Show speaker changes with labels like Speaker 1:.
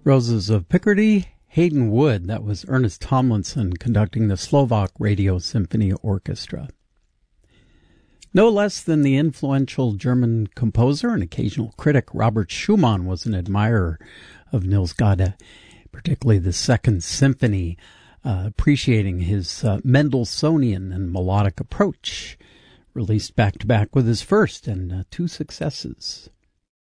Speaker 1: Roses of Picardy, Hayden Wood. That was Ernest Tomlinson conducting the Slovak Radio Symphony Orchestra. No less than the influential German composer and occasional critic Robert Schumann was an admirer of Niels Gade, particularly the Second Symphony, appreciating his Mendelssohnian and melodic approach, released back-to-back with his first and two successes.